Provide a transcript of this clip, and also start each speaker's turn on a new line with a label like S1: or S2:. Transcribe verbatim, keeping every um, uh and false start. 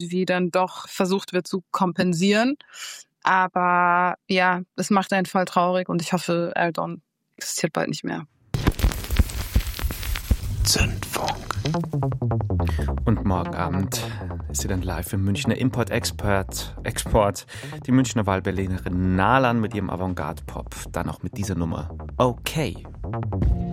S1: irgendwie dann doch versucht wird zu kompensieren. Aber ja, es macht einen voll traurig und ich hoffe, Erdogan existiert bald nicht mehr.
S2: Zündfunk.
S3: Und morgen Abend ist sie dann live im Münchner Import-Export. Export. Die Münchner Wahlberlinerin Nalan mit ihrem Avantgarde-Pop. Dann auch mit dieser Nummer. Okay.